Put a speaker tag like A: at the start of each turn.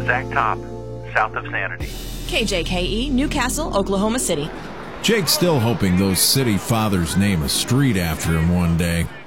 A: Zach Top, south of Sanity.
B: KJKE, Newcastle, Oklahoma City.
C: Jake's still hoping those city fathers name a street after him one day.